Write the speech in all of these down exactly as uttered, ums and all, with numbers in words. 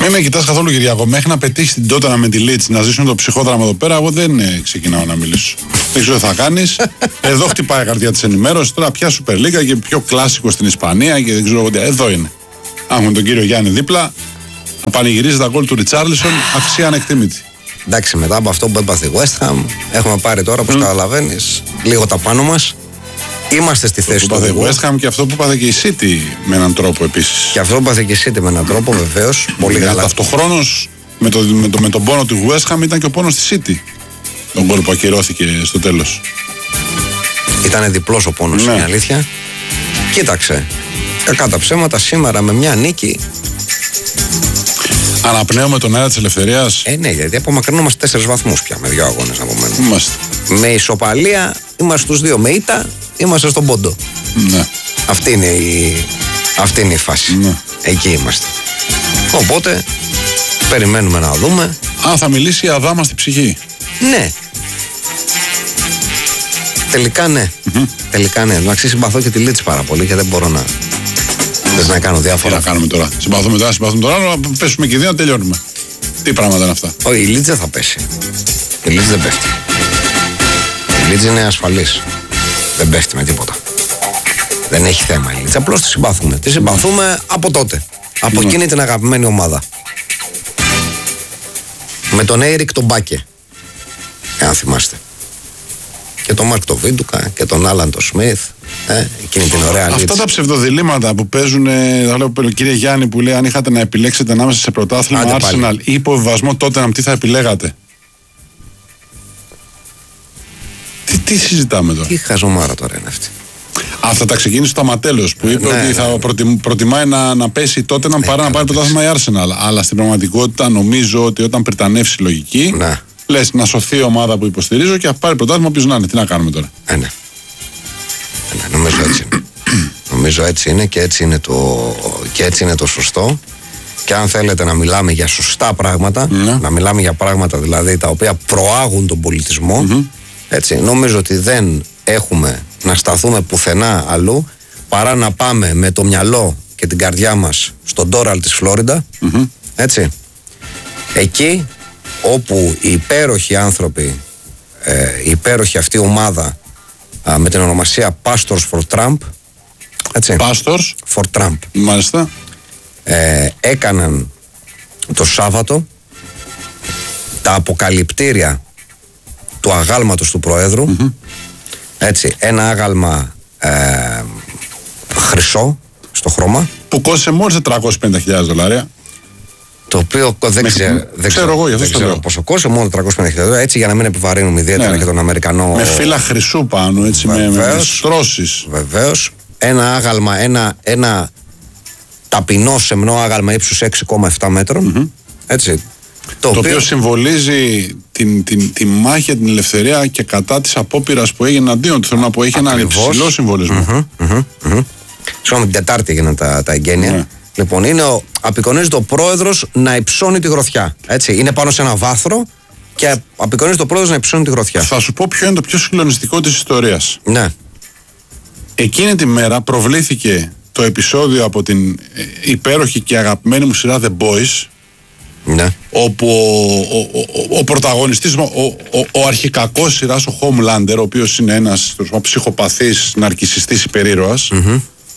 Μην με κοιτάς καθόλου, Κυριακό. Μέχρι να πετύχει την Τότενα με τη Λίτς να ζήσουν το ψυχόδραμα εδώ πέρα, εγώ δεν ε, ξεκινάω να μιλήσω. Δεν ξέρω τι θα κάνεις. Εδώ χτυπάει η καρδιά της ενημέρωσης. Τώρα πια Super League και πιο κλάσικο στην Ισπανία και δεν ξέρω τι. Εδώ είναι. Αν έχουμε τον κύριο Γιάννη δίπλα, να πανηγυρίζει τα γκολ του Ριτσάρλισον, αξία ανεκτήμητη. Εντάξει, μετά από αυτό που έπαθε η West Ham, έχουμε πάρει τώρα, όπως mm. καταλαβαίνεις, λίγο τα πάνω μας. Είμαστε στη θέση του οδηγού. West Ham και αυτό που πάθε και η City με έναν τρόπο επίσης. Και αυτό που πάθε και η City με έναν τρόπο, βεβαίως. Πολύ καλά. Ταυτοχρόνως με, το, με, το, με τον πόνο του West Ham ήταν και ο πόνος της City. Τον γκολ που ακυρώθηκε στο τέλος. Ήταν διπλός ο πόνος, ναι. Είναι αλήθεια. Κοίταξε. Κακά τα ψέματα, σήμερα με μια νίκη. Αναπνέουμε τον αέρα της ελευθερίας. Ε, ναι, γιατί απομακρυνόμαστε τέσσερις βαθμούς πια με δύο αγώνες να απομένουμε. Είμαστε. Με ισοπαλία είμαστε στους δύο. Με ήττα είμαστε στον πόντο. Ναι. Αυτή είναι η, αυτή είναι η φάση. Ναι. Εκεί είμαστε. Οπότε περιμένουμε να δούμε. Αν θα μιλήσει η αδάμα στη ψυχή. Ναι. Τελικά ναι. Mm-hmm. Τελικά ναι. Να συμπαθώ και τη Λίτς πάρα πολύ και δεν μπορώ να. Δεν να κάνω διάφορα. Τι να κάνουμε τώρα. Συμπαθούμε τώρα, συμπαθούμε τώρα, αλλά πέσουμε και δύο να τελειώνουμε. Τι πράγματα είναι αυτά. Όχι, η Λίτς δεν θα πέσει. Η Λίτς δεν πέφτει. Η Λίτς είναι ασφαλής. Δεν πέφτει με τίποτα. Δεν έχει θέμα η Λίτς. Απλώς τη συμπαθούμε. Τη συμπαθούμε από τότε. Από mm. εκείνη την αγαπημένη ομάδα. Με τον Έιρικ τον Μπάκε. Εάν θυμάστε. Και τον Μάρκ το Βίντουκα και τον Άλαν το Σμιθ. Ε, εκείνη την ωραία Λίτς. Αυτά τα ψευδοδιλήμματα που παίζουν, θα λέω κύριε Γιάννη που λέει αν είχατε να επιλέξετε ανάμεσα σε πρωτάθλημα Arsenal ή υποβιβασμό τότε τι θα επιλέγατε. Τι, τι συζητάμε τώρα. Τι χαζομάρα τώρα είναι αυτή. Αυτά τα ξεκίνησε στο Ματέλος που είπε ναι, ότι ναι, θα ναι. Προτιμ, προτιμάει να, να πέσει τότε να ναι, παρά ναι, να πάρει ναι, πρωτάθλημα η Arsenal. Αλλά στην πραγματικότητα νομίζω ότι όταν πριτανεύσει η λογική, ναι. Λες να σωθεί η ομάδα που υποστηρίζω και θα πάρει πρωτάθλημα όποιος να είναι. Τι να κάνουμε τώρα. Ε, ναι. Ε, ναι, νομίζω έτσι είναι. Νομίζω έτσι είναι και έτσι είναι, το, και έτσι είναι το σωστό. Και αν θέλετε να μιλάμε για σωστά πράγματα, ναι. Να μιλάμε για πράγματα δηλαδή τα οποία προάγουν τον πολιτισμό, mm-hmm. έτσι, νομίζω ότι δεν έχουμε να σταθούμε πουθενά αλλού παρά να πάμε με το μυαλό και την καρδιά μας στον Ντόραλ της Φλόριντα, mm-hmm. έτσι, εκεί όπου οι υπέροχοι άνθρωποι, ε, η υπέροχη αυτή ομάδα α, με την ονομασία Pastors for Trump, έτσι, Pastors for Trump, μάλιστα, ε, έκαναν το Σάββατο τα αποκαλυπτήρια του αγάλματος του Προέδρου, mm-hmm. έτσι, ένα άγαλμα ε, χρυσό στο χρώμα που κόστησε μόλις τετρακόσιες πενήντα χιλιάδες δολάρια, το οποίο δεν, ξέρω, δεν ξέρω, ξέρω εγώ, δεν ξέρω πόσο κόστησε, μόνο τετρακόσιες πενήντα χιλιάδες, έτσι για να μην επιβαρύνουμε ιδιαίτερα ναι, και τον Αμερικανό. Με φύλλα χρυσού πάνω, έτσι, βεβαίως, με, με στρώσεις. Βεβαίως, ένα άγαλμα, ένα, ένα ταπεινό σεμνό άγαλμα ύψους έξι κόμμα επτά μέτρων, mm-hmm. έτσι. Το, το οποίο, οποίο συμβολίζει την, την, τη μάχη για την ελευθερία και κατά της απόπειρας που έγινε αντίον του. Θέλω να πω, έχει έναν υψηλό συμβολισμό. Mm-hmm, mm-hmm, mm-hmm. Συγγνώμη, την Τετάρτη έγιναν τα, τα εγγένεια. Ναι. Λοιπόν, είναι ο, απεικονίζεται ο πρόεδρος να υψώνει τη γροθιά. Έτσι. Είναι πάνω σε ένα βάθρο και απεικονίζεται ο πρόεδρος να υψώνει τη γροθιά. Θα σου πω ποιο είναι το πιο συγκλονιστικό της ιστορίας. Ναι. Εκείνη τη μέρα προβλήθηκε το επεισόδιο από την υπέροχη και αγαπημένη μου σειρά The Boys. Ναι. Όπου ο, ο, ο, ο πρωταγωνιστής, ο, ο, ο αρχικακός σειράς, ο Homelander, ο οποίος είναι ένας ψυχοπαθής ναρκισσιστής υπερήρωας, mm-hmm.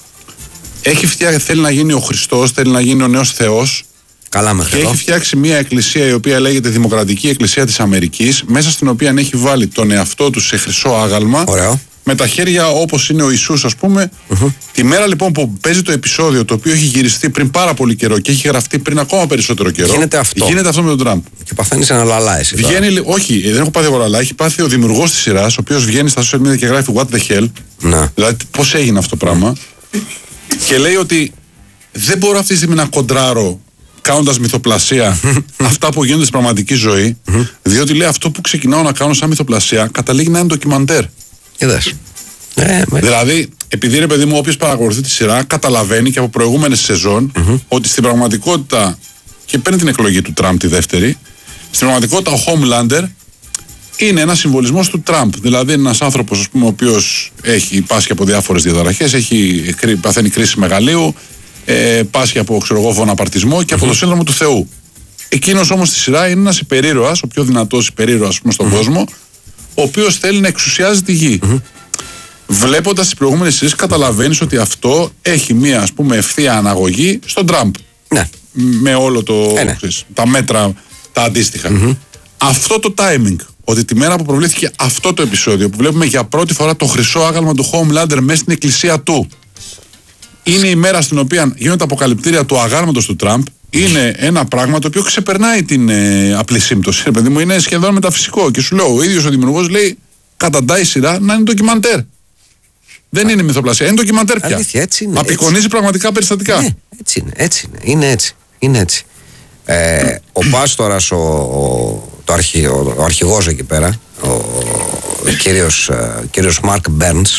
έχει φτιάξει, θέλει να γίνει ο Χριστός, θέλει να γίνει ο νέος Θεός. Καλά μέχρι και εδώ. Έχει φτιάξει μια εκκλησία η οποία λέγεται Δημοκρατική Εκκλησία της Αμερικής, μέσα στην οποία έχει βάλει τον εαυτό του σε χρυσό άγαλμα. Ωραίο. Με τα χέρια όπως είναι ο Ιησούς, ας πούμε. Mm-hmm. Τη μέρα λοιπόν που παίζει το επεισόδιο, το οποίο έχει γυριστεί πριν πάρα πολύ καιρό και έχει γραφτεί πριν ακόμα περισσότερο καιρό. Γίνεται αυτό. Γίνεται αυτό με τον Τραμπ. Και παθαίνεις ένα λαλά εσύ. Βγαίνει, όχι, δεν έχω πάθει εγώ λαλά. Έχει πάθει ο δημιουργός της σειράς, ο οποίος βγαίνει στα social media και γράφει What the hell. Να. Δηλαδή, πώς έγινε αυτό το πράγμα. Mm. Και λέει ότι δεν μπορώ αυτή τη στιγμή να κοντράρω, κάνοντας μυθοπλασία, αυτά που γίνονται στην πραγματική ζωή, mm-hmm. διότι λέει αυτό που ξεκινάω να κάνω σαν μυθοπλασία καταλήγει να είναι ντοκιμαντέρ. Είδες. Ε, δηλαδή, επειδή ρε παιδί μου, όποιος παρακολουθεί τη σειρά καταλαβαίνει και από προηγούμενες σεζόν mm-hmm. ότι στην πραγματικότητα, και παίρνει την εκλογή του Τραμπ τη δεύτερη, στην πραγματικότητα ο Homelander είναι ένας συμβολισμός του Τραμπ. Δηλαδή, ένας άνθρωπος, ας πούμε, ο οποίος έχει πάσχει από διάφορες διαταραχές, έχει παθαίνει κρίση μεγαλείου, ε, πάσχει από ξέρω εγώ, βοναπαρτισμό και mm-hmm. από το σύνδρομο του Θεού. Εκείνος όμως στη σειρά είναι ένας υπερήρωας, ο πιο δυνατός υπερήρωας στον mm-hmm. κόσμο, ο οποίος θέλει να εξουσιάζει τη γη. Mm-hmm. Βλέποντας τις προηγούμενες σειρές, καταλαβαίνεις ότι αυτό έχει μία ας πούμε ευθεία αναγωγή στον Τραμπ. Ναι. Με όλο το. Ε, ναι. ξέρεις, τα μέτρα, τα αντίστοιχα. Mm-hmm. Αυτό το timing, ότι τη μέρα που προβλήθηκε αυτό το επεισόδιο, που βλέπουμε για πρώτη φορά το χρυσό άγαλμα του Homelander μέσα στην εκκλησία του, είναι η μέρα στην οποία γίνονται αποκαλυπτήρια του αγάλματος του Τραμπ. Είναι ένα πράγμα το οποίο ξεπερνάει την ε, απλή σύμπτωση. Ρε παιδί μου, είναι σχεδόν μεταφυσικό. Και σου λέω, ο ίδιος ο δημιουργός λέει, καταντάει σειρά να είναι ντοκιμαντέρ. Δεν είναι μυθοπλασία, είναι ντοκιμαντέρ πια. Αλήθεια, έτσι είναι. Απεικονίζει έτσι. Πραγματικά περιστατικά. Ναι, έτσι είναι, έτσι είναι. Είναι έτσι. Είναι έτσι. Ε, ο Πάστορας, ο, ο, το αρχι, ο, ο αρχηγός εκεί πέρα, ο, ο κύριος, κύριος Μαρκ Μπέρνς,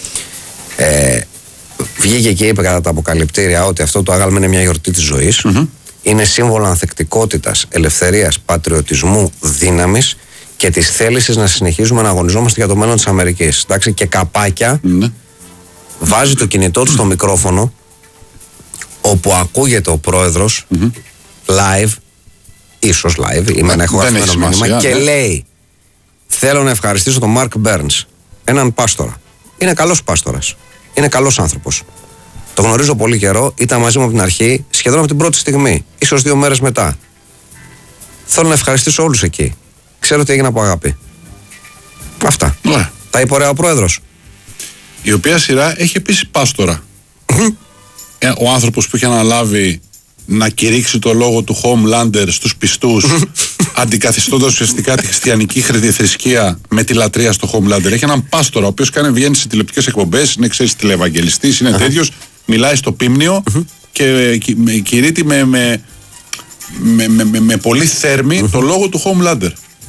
ε, βγήκε και είπε κατά τα αποκαλυπτήρια ότι αυτό το άγαλμα είναι μια γιορτή της ζωής. Mm-hmm. Είναι σύμβολο ανθεκτικότητας, ελευθερίας, πατριωτισμού, δύναμης και της θέλησης να συνεχίζουμε να αγωνιζόμαστε για το μέλλον της Αμερικής. Εντάξει, και καπάκια mm-hmm. βάζει το κινητό του στο μικρόφωνο, όπου ακούγεται ο πρόεδρος mm-hmm. live, ίσως live, είμαι να έχω γραφμένο μήνυμα, και ναι. λέει, θέλω να ευχαριστήσω τον Μαρκ Μπέρνς, έναν πάστορα. Είναι καλός πάστορας. Είναι καλός άνθρωπος. Το γνωρίζω πολύ καιρό, ήταν μαζί μου από την αρχή, σχεδόν από την πρώτη στιγμή, ίσως δύο μέρες μετά. Θέλω να ευχαριστήσω όλους εκεί. Ξέρω ότι έγινε από αγάπη. Αυτά. Ναι. Τα είπε ωραία ο πρόεδρος. Η οποία σειρά έχει επίσης πάστορα. ε, ο άνθρωπος που είχε αναλάβει να κηρύξει το λόγο του Homelander στους πιστούς, αντικαθιστώντας ουσιαστικά τη χριστιανική θρησκεία με τη λατρεία στο Homelander. Έχει έναν πάστορα, ο οποίος κάνει βγαίνει σε τηλεοπτικές εκπομπές, είναι ξέρεις τηλεευαγγελιστής, είναι τέτοιος, μιλάει στο πίμνιο και κηρύττει με, με, με, με, με, με πολύ θέρμη το λόγο του Homelander.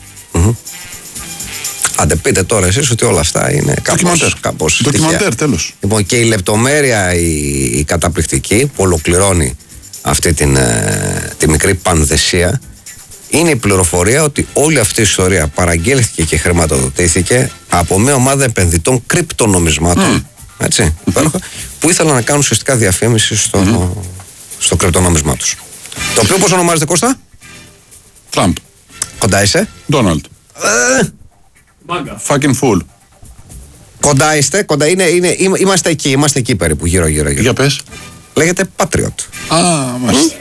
Άντε πείτε τώρα εσείς ότι όλα αυτά είναι κάπως, κάπως ντοκιμαντέρ, τέλος. Λοιπόν, και η λεπτομέρεια η, η καταπληκτική που ολοκληρώνει αυτή την, ε, τη μικρή πανδεσία είναι η πληροφορία ότι όλη αυτή η ιστορία παραγγέλθηκε και χρηματοδοτήθηκε από μια ομάδα επενδυτών κρυπτονομισμάτων mm. έτσι, mm-hmm. που ήθελαν να κάνουν ουσιαστικά διαφήμιση στο, mm-hmm. στο κρυπτονόμισμά τους. Το οποίο πώς ονομάζεται, Κώστα? Τραμπ. Κοντά είσαι? Ντόναλντ. Fucking fool. Κοντά είστε, κοντά είναι, είναι, είμαστε εκεί, είμαστε εκεί περίπου γύρω γύρω, γύρω. Για πες. Λέγεται Patriot. Α, μάλιστα.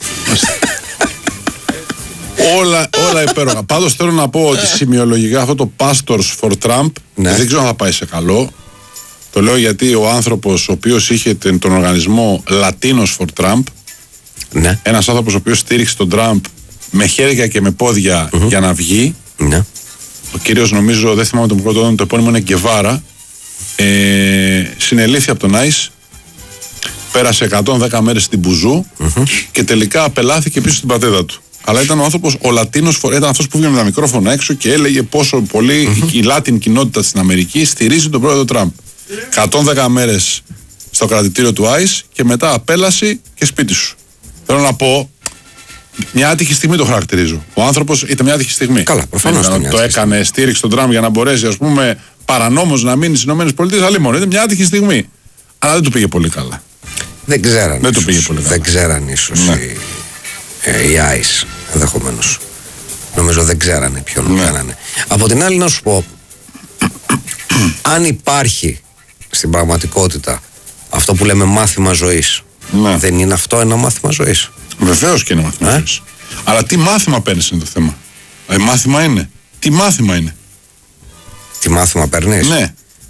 όλα, όλα υπέροχα. Πάντως θέλω να πω ότι σημειολογικά αυτό το Pastors for Trump ναι. δεν ξέρω αν θα πάει σε καλό. Το λέω γιατί ο άνθρωπος ο οποίος είχε τον οργανισμό Latinos for Trump, ναι. ένας άνθρωπος ο οποίος στήριξε τον Τραμπ με χέρια και με πόδια mm-hmm. για να βγει, ναι. ο κύριος νομίζω, δεν θυμάμαι τον πρώτο όνομα, το επώνυμο είναι Γκεβάρα, ε, συνελήφθη από τον Άις, πέρασε εκατόν δέκα μέρες στην Μπουζού mm-hmm. και τελικά απελάθηκε πίσω στην πατέδα του. Αλλά ήταν ο άνθρωπος, ο Λατίνος, ήταν αυτός που βγήκε με τα μικρόφωνα έξω και έλεγε πόσο πολύ mm-hmm. η Λάτιν κοινότητα στην Αμερική στηρίζει τον πρόεδρο Τραμπ. εκατόν δέκα μέρες στο κρατητήριο του Άις και μετά απέλαση και σπίτι σου. Θέλω να πω, μια άτυχη στιγμή το χαρακτηρίζω. Ο άνθρωπος ήταν μια άτυχη στιγμή. Καλά, προφανώς. Το, το έκανε, στήριξε τον Τραμπ για να μπορέσει, ας πούμε, παρανόμως να μείνει στις ΗΠΑ. Αλλά μόνο ήταν μια άτυχη στιγμή. Αλλά δεν του πήγε πολύ καλά. Δεν ξέραν. Δεν ίσως, του πήγε πολύ καλά. Δεν ξέραν ίσως ναι. οι, ε, οι Άις ενδεχομένως. Νομίζω δεν ξέρανε ποιον ναι. κάνανε. Από την άλλη, να σου πω, αν υπάρχει στην πραγματικότητα αυτό που λέμε μάθημα ζωής, ναι. δεν είναι αυτό ένα μάθημα ζωής? Βεβαίως και είναι μάθημα ε? ζωής. Αλλά τι μάθημα παίρνεις είναι το θέμα. Ε, μάθημα είναι. Τι μάθημα είναι. Τι μάθημα παίρνεις? Ναι.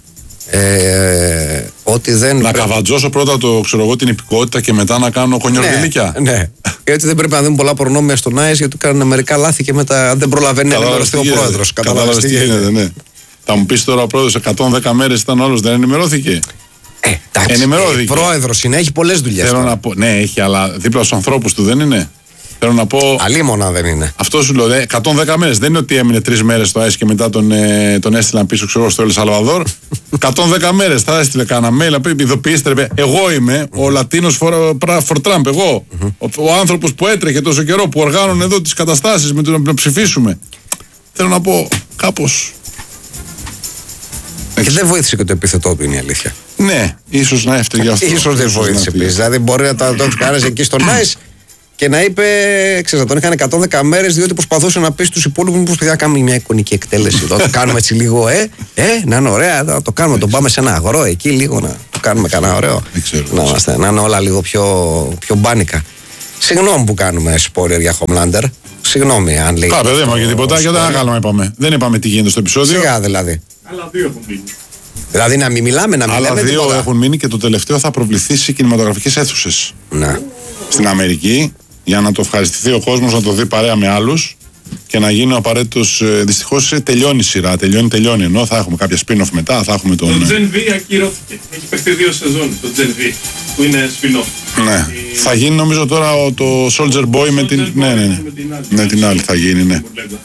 Ε, ότι δεν. Να πρέπει... καβατζώσω πρώτα το, ξέρω εγώ, την υπηκότητα και μετά να κάνω κονιορδιλίκια. Ναι, ναι. Γιατί δεν πρέπει να δίνουν πολλά προνόμια στον Άις, γιατί κάνουν μερικά λάθη και μετά δεν προλαβαίνει να ενημερωθεί ο πρόεδρος. Κατάλαβες τι γίνεται, ναι. Θα μου πεις τώρα ο πρόεδρος εκατόν δέκα μέρες ήταν όλος, δεν ενημερώθηκε? Ε, εντάξει. Ενημερώθηκε. Ε, πρόεδρος είναι, έχει πολλές δουλειές. Θέλω να πω, ναι, έχει, αλλά δίπλα στους ανθρώπους του δεν είναι. Θέλω να πω. Αλίμονα δεν είναι. Αυτό σου λέω, εκατόν δέκα μέρες. Δεν είναι ότι έμεινε τρεις μέρες στο Άις και μετά τον, ε, τον έστειλαν πίσω, ξέρω, στο Ελ Σαλβαδόρ. εκατόν δέκα μέρες. Θα έστειλε κανένα mail να πει: ειδοποιήστε, ρε, εγώ είμαι ο Λατίνος for, for Trump. Εγώ. ο, ο άνθρωπος που έτρεχε τόσο καιρό, που οργάνωνε εδώ τις καταστάσεις με το να ψηφίσουμε. Θέλω να πω, κάπως. Και δεν βοήθησε και το επίθετό του, είναι η αλήθεια. Ναι, ίσως να έφταιγε αυτό. Ίσως δεν βοήθησε επίσης. Δηλαδή μπορεί να το έχει κάνει εκεί στο Nice και να είπε, ξέρεις, να τον είχαν εκατόν δέκα μέρες διότι προσπαθούσε να πει στους υπόλοιπους πως παιδιά κάνουμε μια εικονική εκτέλεση εδώ. Το κάνουμε έτσι λίγο, ε, ε, να είναι ωραία, να το κάνουμε, τον πάμε σε ένα αγρό εκεί λίγο να το κάνουμε κανένα ωραίο. Να, είμαστε, να είναι όλα λίγο πιο, πιο μπάνικα. Συγγνώμη που κάνουμε spoiler για Homelander. Συγγνώμη αν λέει. Πάμε, δεν είπαμε και τίποτα, για τα άγαλμα είπαμε. Δεν είπαμε τι γίνεται στο επεισόδιο. Σιγά δηλαδή. Άλλα δύο έχουν μείνει. Δηλαδή να μην μιλάμε, να μην Άλλα λέμε δύο τίποτα. έχουν μείνει και το τελευταίο θα προβληθεί σε κινηματογραφικές αίθουσες. Ναι. Στην Αμερική, για να το ευχαριστηθεί ο κόσμος να το δει παρέα με άλλους και να γίνει ο απαραίτητος. Δυστυχώς τελειώνει η σειρά. Τελειώνει, τελειώνει. Ενώ θα έχουμε κάποια spin-off μετά, θα έχουμε τον. Το Gen V ακυρώθηκε. Έχει παιχτεί δύο σεζόν το Gen V που είναι spin-off. Ναι. Η... Θα γίνει νομίζω τώρα το Soldier Boy με την. Ναι, ναι, ναι. Με την άλλη, με την άλλη θα γίνει, ναι.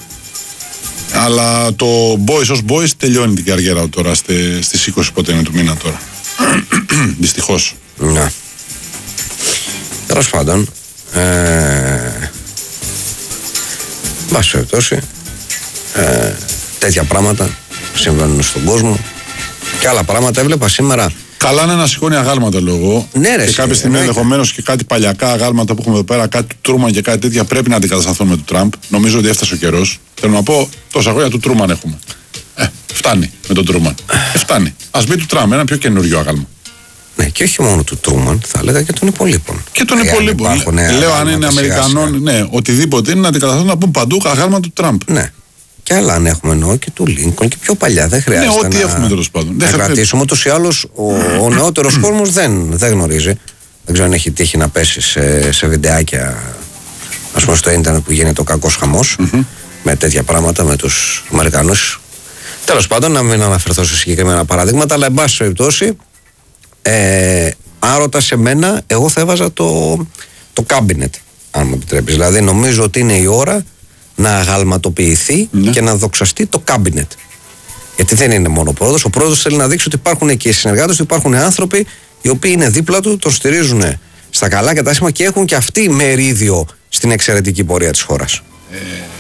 Αλλά το Boys ως Boys τελειώνει την καριέρα τώρα στις είκοσι πότε είναι του μήνα τώρα. Δυστυχώς. Ναι. Τέλος πάντων. Ε... Βάση περιπτώσει. Ε... Τέτοια πράγματα συμβαίνουν στον κόσμο. Και άλλα πράγματα έβλεπα σήμερα. Καλά είναι να σηκώνει αγάλματα λόγω. Ναι, ρε, και κάποια στιγμή ενδεχομένως και κάτι παλιακά αγάλματα που έχουμε εδώ πέρα, κάτι του Τρούμαν και κάτι τέτοια πρέπει να αντικατασταθούν με τον Τραμπ. Νομίζω ότι έφτασε ο καιρός. Θέλω να πω, τόσα χρόνια του Τρούμαν έχουμε. Ε, φτάνει με τον Τρούμαν. Ε, φτάνει. Ας μπει του Τραμπ, ένα πιο καινούριο άγαλμα. Ναι, και όχι μόνο του Τρούμαν, θα έλεγα και των υπολείπων. Και των υπολείπων. Λέω αν είναι Αμερικανών, ναι, οτιδήποτε είναι να αντικατασταθούν να πούν παντού αγάλμα του Τραμπ. Ναι. Και άλλα αν έχουμε εννοώ και του Λίνκολν και πιο παλιά. Δεν χρειάζεται. Ναι, ό,τι να, έχουμε τέλος πάντων. Να κρατήσουμε. Ούτως ή άλλως ο, ο νεότερος κόσμος δεν, δεν γνωρίζει. Δεν ξέρω αν έχει τύχει να πέσει σε, σε βιντεάκια, ας πούμε, στο ίντερνετ που γίνεται ο κακός χαμός mm-hmm. με τέτοια πράγματα με τους Αμερικανούς. Τέλος πάντων, να μην αναφερθώ σε συγκεκριμένα παραδείγματα, αλλά εν πάση περιπτώσει, ε, άρωτα σε μένα, εγώ θα έβαζα το, το cabinet, αν μου επιτρέπεις. Δηλαδή, νομίζω ότι είναι η ώρα να αγαλματοποιηθεί ναι. και να δοξαστεί το κάμπινετ. Γιατί δεν είναι μόνο ο πρόεδρος. Ο πρόεδρος θέλει να δείξει ότι υπάρχουν και οι συνεργάτες του, υπάρχουν άνθρωποι οι οποίοι είναι δίπλα του, τον στηρίζουν στα καλά και τα άσχημα και έχουν και αυτοί μερίδιο στην εξαιρετική πορεία της χώρας. Ε...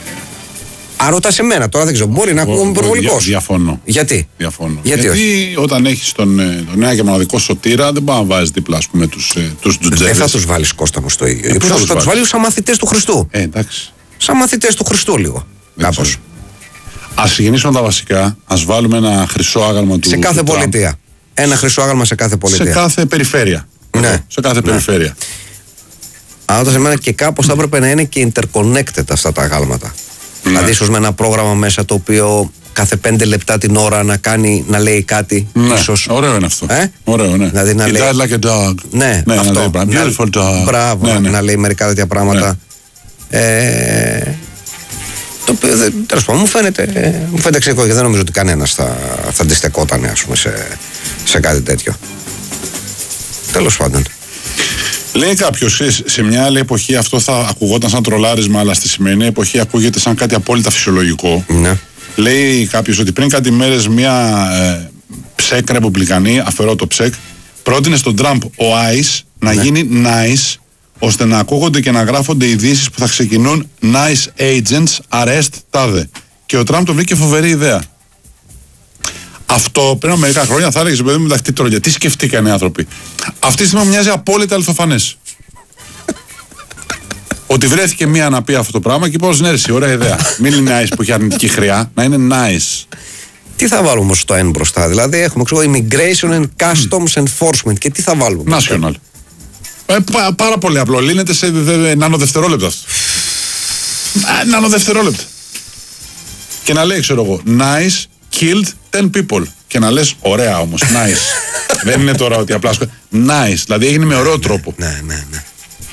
Άρωτα σε μένα, τώρα δεν ξέρω. Μπορεί να ακούγομαι υπερβολικός. Διαφωνώ. Γιατί? Διαφωνώ. Γιατί, Γιατί όχι? Όταν έχεις τον, τον νέα και μοναδικό σωτήρα, δεν πάει να βάζεις δίπλα, ας πούμε, τους τζουτζέδες. Δεν θα τους βάλεις, Κώστα μου, στο ίδιο. Ε, θα τους, τους βάλεις σαν μαθητές του Χριστού. Ε, εντάξει. Σαν μαθητές του Χριστού λίγο. Κάπως. Ας ξεκινήσουμε τα βασικά. Ας βάλουμε ένα χρυσό άγαλμα του. Σε κάθε του πολιτεία. Τραμπ. Ένα χρυσό άγαλμα σε κάθε πολιτεία. Σε κάθε περιφέρεια. Ναι. Σε κάθε ναι. περιφέρεια. Αλλά σε μένα και κάπως θα έπρεπε να είναι και interconnected αυτά τα αγάλματα. Ναι. Δηλαδή, ίσως με ένα πρόγραμμα μέσα το οποίο κάθε πέντε λεπτά την ώρα να κάνει, να λέει κάτι. Ναι. Ίσως. Ωραίο είναι αυτό. Ε? Ωραίο, ναι. Δηλαδή, να He λέει... died like a dog. Ναι, ναι αυτό. Να λέει, beautiful dog. Μπράβο, ναι, ναι. να λέει μερικά τέτοια πράγματα. Ναι. Ε... Το οποίο τέλος πάντων μου φαίνεται, μου φαίνεται εξαιρετικό και δεν νομίζω ότι κανένας θα, θα αντιστεκόταν, ας πούμε, σε, σε κάτι τέτοιο. Τέλος πάντων. Λέει κάποιος, σε μια άλλη εποχή αυτό θα ακουγόταν σαν τρολάρισμα, αλλά στη σημερινή εποχή ακούγεται σαν κάτι απόλυτα φυσιολογικό. Ναι. Λέει κάποιος ότι πριν κάτι μέρες μια ε, ψεκ ρεπουμπλικανή, αφαιρώ το ψεκ, πρότεινε στον Τραμπ ο Άις να ναι. γίνει nice, ώστε να ακούγονται και να γράφονται ειδήσεις που θα ξεκινούν nice agents, arrest, τάδε. Και ο Τραμπ το βρήκε φοβερή ιδέα. Αυτό πριν από μερικά χρόνια θα έλεγε, παιδί μου, εντάξει, τι τρόλια, τι σκεφτήκαν οι άνθρωποι. Αυτή τη στιγμή μοιάζει απόλυτα αληθοφανές. Ότι βρέθηκε μία να πει αυτό το πράγμα και είπα, ναι, ρε, ωραία ιδέα. Μην είναι nice που έχει αρνητική χρειά, να είναι nice. Τι θα βάλουμε όμως στο N μπροστά, δηλαδή έχουμε ξέρω, immigration and customs enforcement και τι θα βάλουμε. National. Ε, πά, πάρα πολύ απλό. Λύνεται σε δε, δε, νανοδευτερόλεπτα αυτό. Νανοδευτερόλεπτα. Και να λέει, ξέρω εγώ, nice killed ten people. Και να λες, ωραία όμως, nice. Δεν είναι τώρα ότι απλά. Nice, δηλαδή έγινε με ωραίο τρόπο. Ναι, ναι, ναι.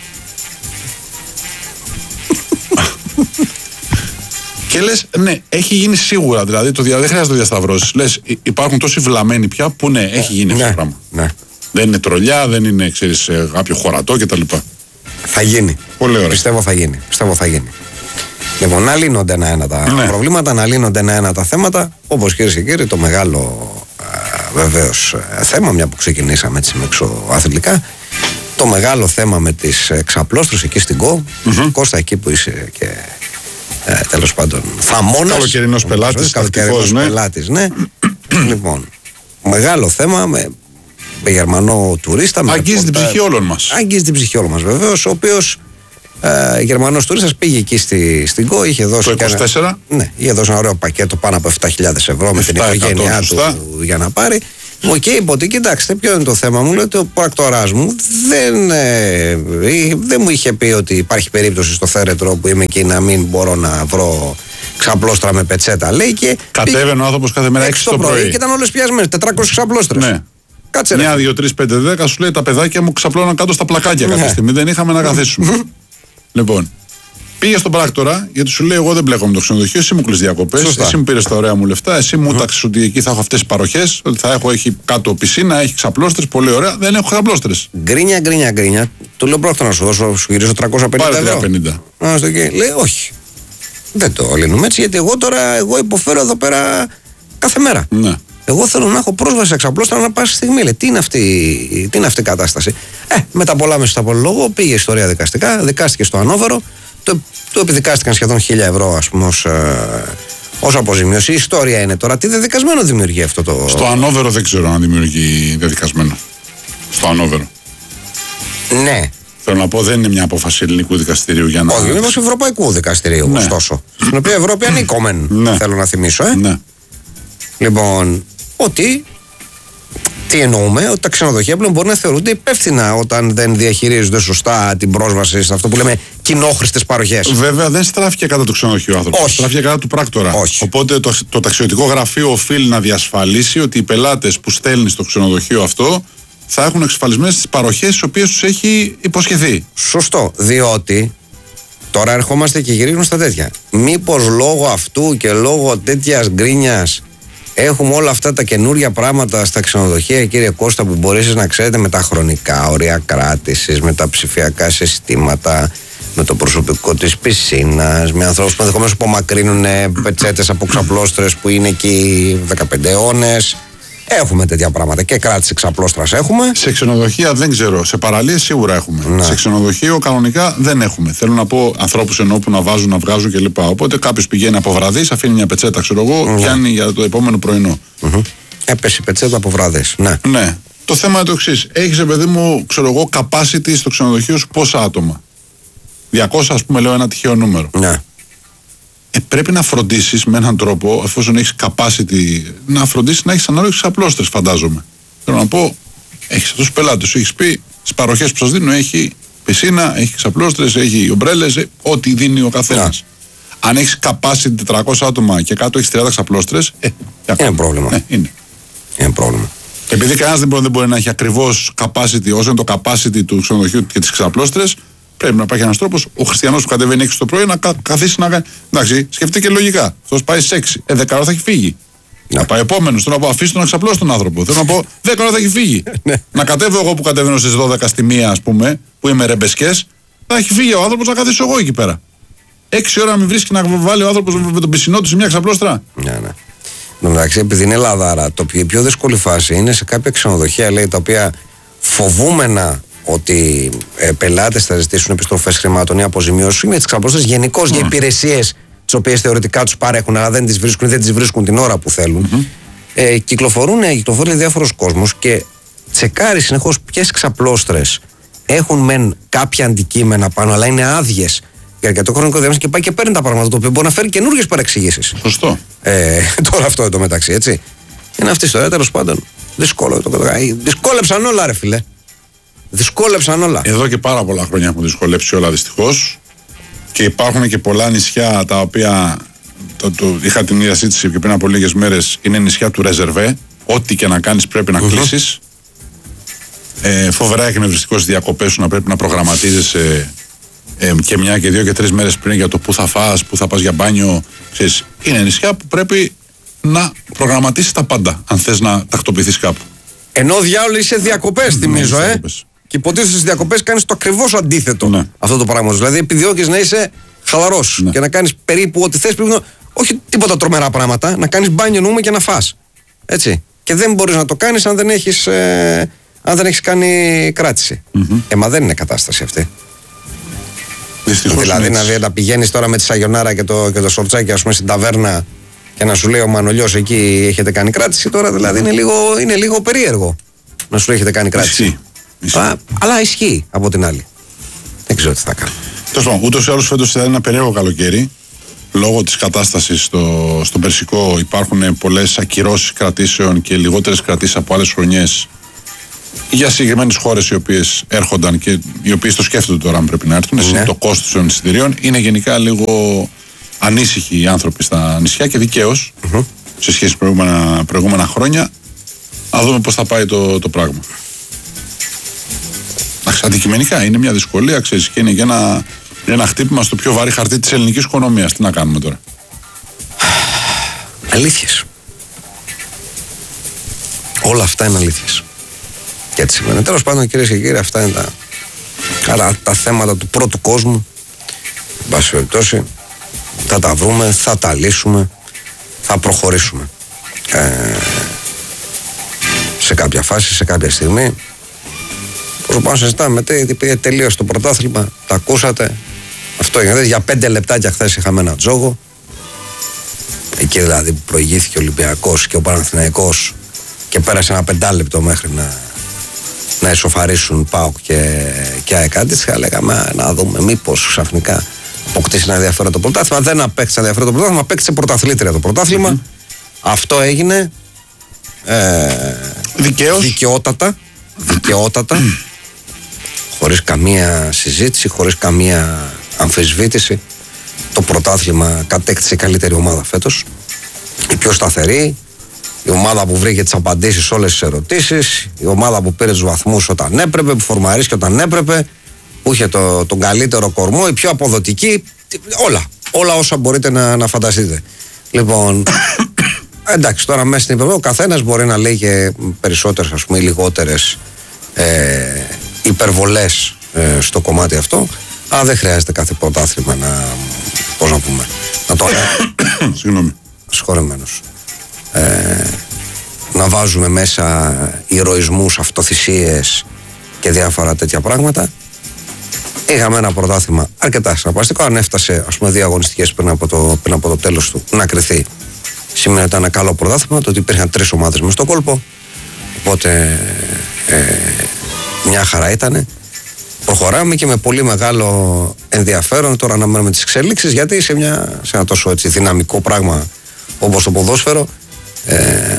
Και λες, ναι, έχει γίνει σίγουρα. Δηλαδή, το δια, δεν χρειάζεται να το διασταυρώσεις. Λες, υπάρχουν τόσοι βλαμμένοι πια που ναι, έχει γίνει αυτό το πράγμα. Ναι. Δεν είναι τρολιά, δεν είναι, ξέρεις, κάποιο χωρατό κτλ. Θα γίνει. Πολύ ωραία. Πιστεύω θα γίνει. Πιστεύω θα γίνει. Λοιπόν, να λύνονται ένα-ένα τα ναι. προβλήματα, να λύνονται ένα-ένα τα θέματα. Όπως κυρίες και κύριοι, το μεγάλο βεβαίως θέμα, μια που ξεκινήσαμε έτσι με εξωαθλητικά, το μεγάλο θέμα με τις εξαπλώστρες εκεί στην ΚΟ. Mm-hmm. Κώστα, εκεί που είσαι και ε, τέλος πάντων θαμώνας. Καλοκαιρινός πελάτης. Καλοκαιρινός ναι. πελάτης, ναι. Λοιπόν, μεγάλο θέμα με με Γερμανό τουρίστα. Αγγίζει την ψυχή όλων μας. Αγγίζει την ψυχή όλων μας, βεβαίως. Ο οποίος ε, Γερμανός τουρίστας πήγε εκεί στη, στην ΚΟ, είχε δώσει. Το είκοσι τέσσερα. Ένα, ναι, είχε δώσει ένα ωραίο πακέτο πάνω από επτά χιλιάδες ευρώ με την οικογένειά του για να πάρει. Μου και είπε ότι κοιτάξτε, ποιο είναι το θέμα μου. Λέει ότι ο πράκτορας μου δεν, ε, δεν μου είχε πει ότι υπάρχει περίπτωση στο θέρετρο που είμαι εκεί να μην μπορώ να βρω ξαπλώστρα με πετσέτα. Λέει και. Κατέβαινε ο άνθρωπος κάθε μέρα έξι το πρωί. Και ήταν όλες πιασμένες, τετρακόσιες ξαπλώστρες. Ναι. Κάτσε Μια, δύο, τρεις, πέντε, δέκα σου λέει τα παιδάκια μου ξαπλώναν κάτω στα πλακάκια ναι. Κάποια στιγμή. Δεν είχαμε να καθίσουμε. Λοιπόν, πήγε στον πράκτορα γιατί σου λέει: εγώ δεν μπλέκομαι με το ξενοδοχείο. Εσύ μου κλείσει διακοπές. Εσύ μου πήρες τα ωραία μου λεφτά. Εσύ μου τάξεις ότι εκεί θα έχω αυτές τις παροχές. Ότι θα έχω έχει κάτω πισίνα, έχει ξαπλώστρες. Πολύ ωραία. Δεν έχω ξαπλώστρες. Γκρίνια, γκρίνια, γκρίνια. Του λέω πράκτορα να σου δώσω, σου γυρίσω τριακόσια πενήντα Πάρε ευρώ. τριακόσια πενήντα. Α, στο και λέει: όχι. Δεν το λύνουμε έτσι γιατί εγώ τώρα εγώ υποφέρω εδώ πέρα κάθε μέρα. Ναι. Εγώ θέλω να έχω πρόσβαση σε ξαπλώστρα να πάση στιγμή. Λέει, τι είναι αυτή, τι είναι αυτή η κατάσταση. Ε, μετά πολλά μέσα από λόγο πήγε ιστορία δικαστικά, δικάστηκε στο Ανόβερο, το, το επιδικάστηκαν σχεδόν χίλια ευρώ ας πούμε ως, ε, ως αποζημίωση. Η ιστορία είναι τώρα, τι δεδικασμένο δημιουργεί αυτό το. Στο Ανόβερο δεν ξέρω αν δημιουργεί δεδικασμένο. Στο Ανόβερο. Ναι. Θέλω να πω, δεν είναι μια απόφαση ελληνικού δικαστηρίου για να. Όχι, είναι όμως ευρωπαϊκού δικαστηρίου, ναι. ωστόσο. Στην οποία Ευρώπη ανήκομεν, ναι. θέλω να θυμίσω. Ε. Ναι. Λοιπόν, ότι. Τι εννοούμε, ότι τα ξενοδοχεία πλέον μπορεί να θεωρούνται υπεύθυνα όταν δεν διαχειρίζονται σωστά την πρόσβαση σε αυτό που λέμε κοινόχρηστες παροχές. Βέβαια δεν στράφηκε κατά το ξενοδοχείο άνθρωπο. Όχι. Στράφηκε κατά του πράκτορα. Όχι. Οπότε το, το ταξιδιωτικό γραφείο οφείλει να διασφαλίσει ότι οι πελάτες που στέλνει στο ξενοδοχείο αυτό θα έχουν εξασφαλισμένες τις παροχές τις οποίες τους έχει υποσχεθεί. Σωστό, διότι τώρα ερχόμαστε και γυρίζουμε στα τέτοια. Μήπως λόγω αυτού και λόγω τέτοιας γκρίνιας έχουμε όλα αυτά τα καινούρια πράγματα στα ξενοδοχεία, κύριε Κώστα, που μπορείς να ξέρετε με τα χρονικά όρια κράτησης, με τα ψηφιακά συστήματα, με το προσωπικό της πισίνας, με ανθρώπους που ενδεχομένως απομακρύνουν πετσέτες από ξαπλώστρες που είναι εκεί δεκαπέντε αιώνες. Έχουμε τέτοια πράγματα και κράτηση ξαπλώστρας έχουμε. Σε ξενοδοχεία δεν ξέρω. Σε παραλίες σίγουρα έχουμε. Ναι. Σε ξενοδοχείο κανονικά δεν έχουμε. Θέλω να πω ανθρώπους ενώ που να βάζουν, να βγάζουν κλπ. Οπότε κάποιος πηγαίνει από βραδείς, αφήνει μια πετσέτα, ξέρω εγώ, ναι. πιάνει για το επόμενο πρωινό. Mm-hmm. Έπεσε η πετσέτα από βραδείς. Ναι. Ναι. Το θέμα είναι το εξής. Έχεις, παιδί μου, ξέρω εγώ, capacity στο ξενοδοχείο σου πόσα άτομα. διακόσια, ας πούμε, λέω ένα τυχαίο νούμερο. Ναι. Ε, πρέπει να φροντίσεις με έναν τρόπο, εφόσον έχεις capacity, να φροντίσεις να έχεις ανάλογες ξαπλώστρες, φαντάζομαι. Θέλω να πω, έχεις αυτούς τους πελάτες σου, έχεις πει στις παροχές που σας δίνω, έχει πισίνα, έχει ξαπλώστρες, έχει ομπρέλες, ε, ό,τι δίνει ο καθένας. Yeah. Αν έχεις capacity τετρακόσια άτομα και κάτω έχεις τριάντα ξαπλώστρες, ε, είναι πρόβλημα. Ναι, είναι. είναι πρόβλημα. Επειδή κανένας δεν μπορεί, δεν μπορεί να έχει ακριβώς capacity, όσο είναι το capacity του ξενοδοχείου και τις ξαπλώστρες, πρέπει να υπάρχει ένας τρόπος, ο χριστιανός που κατεβαίνει έξι το πρωί να κα, καθίσει να κάνει. Εντάξει, σκεφτείτε και λογικά. Αυτός πάει σε έξι. Ε, δέκα ώρα θα έχει φύγει. Να πάει επόμενος. Θέλω να πω, αφήστε τον να ξαπλώσει τον άνθρωπο. Θέλω να πω, δέκα ώρα θα έχει φύγει. Να κατέβω εγώ που κατεβαίνω στις δώδεκα στη μία, ας πούμε, που είμαι ρεμπεσκές, θα έχει φύγει ο άνθρωπος να καθίσω εγώ εκεί πέρα. Έξι ώρα να μην βρίσκει να βάλει ο άνθρωπος με τον πισινό του σε μια ξαπλώστρα. Ναι, ναι. Εντάξει, επειδή είναι λαδάρα, το πιο, η πιο δύσκολη φάση είναι σε κάποια ξενοδοχεία, λέει, τα οποία φοβούμενα ότι ε, πελάτες θα ζητήσουν επιστροφές χρημάτων ή αποζημιώσεις με τις ξαπλώστρες γενικώς mm. για υπηρεσίες τις οποίες θεωρητικά τους παρέχουν, αλλά δεν τις βρίσκουν, δεν τις βρίσκουν την ώρα που θέλουν. Mm-hmm. Ε, κυκλοφορούν, κυκλοφορεί διάφορος κόσμος και τσεκάρει συνεχώς ποιες ξαπλώστρες έχουν μεν κάποια αντικείμενα πάνω, αλλά είναι άδειες για αρκετό χρονικό διάστημα και πάει και παίρνει τα πράγματα, το οποίο μπορεί να φέρει καινούργιες παρεξηγήσεις. Σωστό. Ε, τώρα αυτό εδώ μεταξύ, έτσι. Είναι αυτή η ιστορία, τέλος πάντων. Δύσκολο το δυσκόλεψαν όλα, ρε φίλε. Δυσκόλεψαν όλα. Εδώ και πάρα πολλά χρόνια έχουν δυσκολέψει όλα, δυστυχώς. Και υπάρχουν και πολλά νησιά τα οποία. Το, το, είχα την ίδια σύντηση και πριν από λίγες μέρες. Είναι νησιά του Ρεζερβέ. Ό,τι και να κάνεις πρέπει να mm-hmm. κλείσεις. Ε, φοβερά εκνευριστικό στις διακοπές σου να πρέπει να προγραμματίζεσαι ε, και μια και δύο και τρεις μέρες πριν για το πού θα φας, πού θα πας για μπάνιο. Ξέρεις, είναι νησιά που πρέπει να προγραμματίσεις τα πάντα, αν θες να τακτοποιηθείς κάπου. Ενώ διάολο είσαι διακοπές, θυμίζω, ναι, ε. Διακοπές. Και υποτίθεται στις διακοπές κάνεις το ακριβώς αντίθετο, ναι, αυτό το πράγμα. Δηλαδή, επιδιώκεις να είσαι χαλαρός, ναι, και να κάνεις περίπου ό,τι θες. Πρέπει να... Όχι τίποτα τρομερά πράγματα, να κάνεις μπάνιο νούμε και να φας. Έτσι. Και δεν μπορείς να το κάνεις αν δεν έχεις, ε, αν δεν έχεις κάνει κράτηση. Mm-hmm. Ε, μα δεν είναι κατάσταση αυτή. Δυστυχώς δηλαδή, να, να πηγαίνεις τώρα με τη σαγιονάρα και το, και το σορτσάκι, ας πούμε, στην ταβέρνα και να σου λέει ο Μανολιός εκεί έχετε κάνει κράτηση τώρα, δηλαδή είναι λίγο, είναι λίγο περίεργο. να σου έχετε κάνει κράτηση. Ισχύει. Ισχύει. Α, αλλά ισχύει από την άλλη. Δεν ξέρω τι θα κάνω. Τέλος πάντων, ούτως ή άλλως φέτος θα είναι ένα περίεργο καλοκαίρι. Λόγω της κατάστασης στο, στο Περσικό υπάρχουν πολλές ακυρώσεις κρατήσεων και λιγότερες κρατήσεις από άλλες χρονιές για συγκεκριμένες χώρες οι οποίες έρχονταν και οι οποίες το σκέφτονται τώρα αν πρέπει να έρθουν. Ναι. Το κόστος των εισιτηρίων. Είναι γενικά λίγο ανήσυχοι οι άνθρωποι στα νησιά και δικαίως mm-hmm. σε σχέση με προηγούμενα, προηγούμενα χρόνια. Να δούμε πώς θα πάει το, το πράγμα. Αντικειμενικά είναι μια δυσκολία, ξέρεις, και είναι για ένα, για ένα χτύπημα στο πιο βαρύ χαρτί της ελληνικής οικονομίας. Τι να κάνουμε τώρα. Αλήθειες. Όλα αυτά είναι αλήθειες. Και έτσι σημαίνει. Τέλος πάντων, κυρίες και κύριοι, αυτά είναι τα, άρα, τα θέματα του πρώτου κόσμου. Εν πάση περιπτώσει, θα τα βρούμε, θα τα λύσουμε, θα προχωρήσουμε. Ε, σε κάποια φάση, σε κάποια στιγμή. Όσο πάνω συζητάμε, γιατί πήγε τελείως το πρωτάθλημα, τα ακούσατε. Αυτό έγινε. Για πέντε λεπτάκια χθες είχαμε ένα τζόγο. Εκεί δηλαδή που προηγήθηκε ο Ολυμπιακός και ο Παναθηναϊκός και πέρασε ένα πεντάλεπτο μέχρι να, να ισοφαρίσουν ΠΑΟΚ και, και ΑΕΚ. Αντίστοιχα λέγαμε να δούμε μήπως ξαφνικά αποκτήσει ένα ενδιαφέρον το πρωτάθλημα. Δεν απέκτησε ενδιαφέρον το πρωτάθλημα, απέκτησε πρωταθλήτρια το πρωτάθλημα. Mm-hmm. Αυτό έγινε ε, δικαίως. Δικαιότατα. Δικαιότατα. Χωρίς καμία συζήτηση, χωρίς καμία αμφισβήτηση. Το πρωτάθλημα κατέκτησε η καλύτερη ομάδα φέτος. Η πιο σταθερή. Η ομάδα που βρήκε τις απαντήσεις σε όλες τις ερωτήσεις. Η ομάδα που πήρε τους βαθμούς όταν έπρεπε, που φορμαρίστηκε όταν έπρεπε. Που είχε το, τον καλύτερο κορμό. Η πιο αποδοτική. Όλα. Όλα όσα μπορείτε να, να φανταστείτε. Λοιπόν, εντάξει, τώρα μέσα στην υπερβολή ο καθένας μπορεί να λέει και περισσότερες, ας πούμε, ή λιγότερες ε, υπερβολές ε, στο κομμάτι αυτό. Αλλά δεν χρειάζεται κάθε πρωτάθλημα να, πώς να πούμε, να το συγγνώμη, συγχωρεμένος, ε, να βάζουμε μέσα ηρωισμούς, αυτοθυσίες και διάφορα τέτοια πράγματα. Είχαμε ένα πρωτάθλημα αρκετά συναρπαστικό. Αν έφτασε, ας πούμε, δύο αγωνιστικές πριν από το, πριν από το τέλος του να κριθεί, σήμερα ήταν ένα καλό πρωτάθλημα. Το ότι υπήρχαν τρεις ομάδες μες στον κόλπο. Οπότε ε, μια χαρά ήτανε. Προχωράμε και με πολύ μεγάλο ενδιαφέρον τώρα να μένουμε τις εξέλιξεις, γιατί σε, μια, σε ένα τόσο έτσι, δυναμικό πράγμα όπως το ποδόσφαιρο, ε,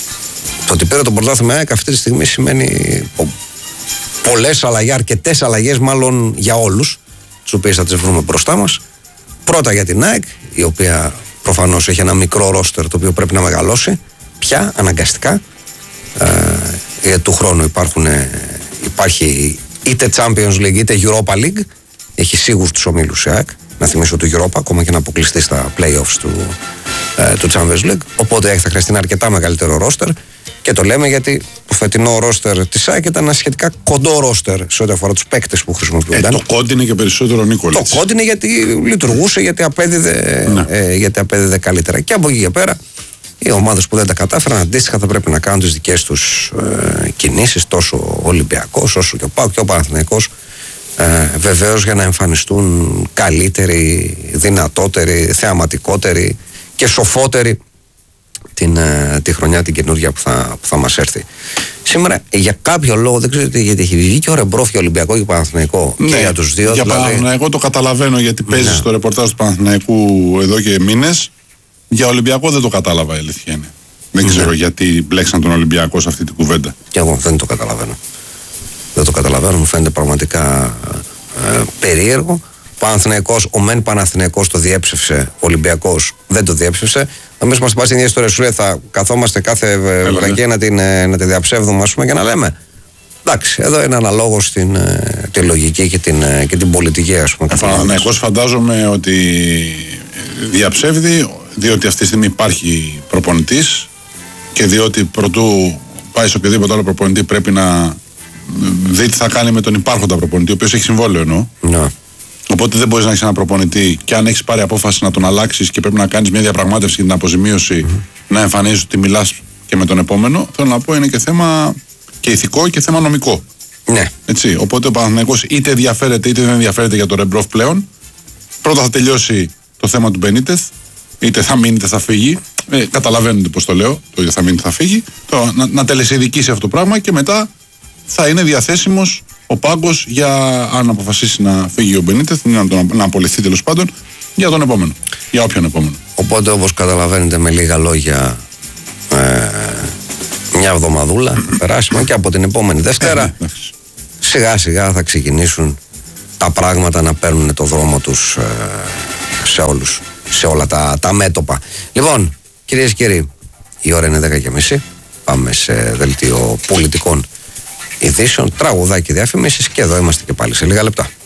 το ότι πήρε το πρωτάθλημα ΑΕΚ αυτή τη στιγμή σημαίνει πο, πολλές αλλαγές, αρκετές αλλαγές μάλλον για όλους, τις οποίες θα τις βρούμε μπροστά μας. Πρώτα για την ΑΕΚ, η οποία προφανώς έχει ένα μικρό ρόστερ το οποίο πρέπει να μεγαλώσει πια αναγκαστικά. Ε, γιατί του χρόνου υπάρχουν, υπάρχει είτε Champions League είτε Europa League. Έχει σίγουρους τους ομίλους η ΑΕΚ. Να θυμίσω του Europa, ακόμα και να αποκλειστεί στα playoffs του, ε, του Champions League. Οπότε θα χρειαστεί ένα αρκετά μεγαλύτερο ρόστερ. Και το λέμε γιατί το φετινό ρόστερ της ΑΕΚ ήταν ένα σχετικά κοντό ρόστερ σε ό,τι αφορά τους παίκτες που χρησιμοποιούνταν. Ε, το κόντινε και περισσότερο ο Νίκολιτς. Το κόντινε γιατί λειτουργούσε, γιατί απέδιδε, ναι. ε, γιατί απέδιδε καλύτερα. Και από εκεί και πέρα, οι ομάδες που δεν τα κατάφεραν αντίστοιχα θα πρέπει να κάνουν τις δικές τους ε, κινήσεις, τόσο ο Ολυμπιακός όσο και ο ΠΑΟΚ και ο Παναθηναϊκός, ε, βεβαίως για να εμφανιστούν καλύτεροι, δυνατότεροι, θεαματικότεροι και σοφότεροι την, ε, τη χρονιά την καινούργια που θα, που θα μας έρθει. Σήμερα για κάποιο λόγο, δεν ξέρω γιατί έχει βγει και ο Ρεμπρόφ για Ολυμπιακό και Παναθηναϊκό, ναι, και για τους δύο. Για δηλαδή... Παναθηναϊκό το καταλαβαίνω, γιατί παίζει ναι. στο ρεπορτάζ του Παναθηναϊκού εδώ και μήνες. Για Ολυμπιακό δεν το κατάλαβα, η αλήθεια είναι. Δεν ναι. ξέρω γιατί μπλέξαν τον Ολυμπιακό σε αυτή την κουβέντα. Και εγώ δεν το καταλαβαίνω. Δεν το καταλαβαίνω, μου φαίνεται πραγματικά ε, περίεργο. Παναθηναϊκός, ο μεν Παναθηναϊκός το διέψευσε, ο Ολυμπιακός δεν το διέψευσε. Εμείς μας πάει στην ίδια ιστορία, σου λέει, θα καθόμαστε κάθε βραδιά να την, να τη διαψεύδουμε, ας πούμε, και να λέμε. Εντάξει, εδώ είναι αναλόγως την, τη λογική και την, και την πολιτική, ας πούμε. Ο Παναθηναϊκός φαντάζομαι ότι διαψεύδει, διότι αυτή τη στιγμή υπάρχει προπονητής και διότι προτού πάει σε οποιοδήποτε άλλο προπονητή πρέπει να δει τι θα κάνει με τον υπάρχοντα προπονητή, ο οποίος έχει συμβόλαιο εννοώ. Ναι. Οπότε δεν μπορείς να έχεις ένα προπονητή και αν έχεις πάρει απόφαση να τον αλλάξεις και πρέπει να κάνεις μια διαπραγμάτευση για την αποζημίωση, mm-hmm. να εμφανίζεις ότι μιλάς και με τον επόμενο, θέλω να πω είναι και θέμα και ηθικό και θέμα νομικό. Ναι. Έτσι. Οπότε ο Παναθηναϊκός είτε ενδιαφέρεται είτε δεν ενδιαφέρεται για τον Ρεμπρόφ πλέον. Πρώτα θα τελειώσει το θέμα του Μπενίτεθ, είτε θα μείνει είτε θα φύγει. Ε, καταλαβαίνετε πώς το λέω, το είτε θα μείνει είτε θα φύγει. Το, να, να τελεσιδικήσει αυτό το πράγμα και μετά θα είναι διαθέσιμος ο πάγκος για, αν αποφασίσει να φύγει ο Μπενίτεθ, να, τον, να απολυθεί τέλος πάντων, για τον επόμενο. Για όποιον επόμενο. Οπότε, όπως καταλαβαίνετε, με λίγα λόγια, ε, μια εβδομαδούλα περάσουμε και από την επόμενη Δευτέρα σιγά σιγά θα ξεκινήσουν τα πράγματα να παίρνουν το δρόμο τους ε, σε όλους, σε όλα τα, τα μέτωπα. Λοιπόν, κυρίες και κύριοι, η ώρα είναι δέκα και μισή. Πάμε σε δελτίο πολιτικών ειδήσεων, τραγουδάκι, διαφημίσεις και εδώ είμαστε και πάλι σε λίγα λεπτά.